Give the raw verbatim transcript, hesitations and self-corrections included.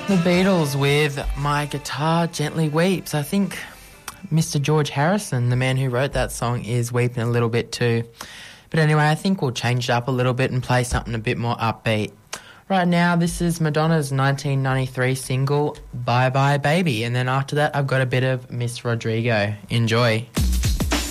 The Beatles with My Guitar Gently Weeps. I think Mister George Harrison, the man who wrote that song, is weeping a little bit too. But anyway, I think we'll change it up a little bit and play something a bit more upbeat. Right now, this is Madonna's nineteen ninety-three single, Bye Bye Baby. And then after that, I've got a bit of Miss Rodrigo. Enjoy.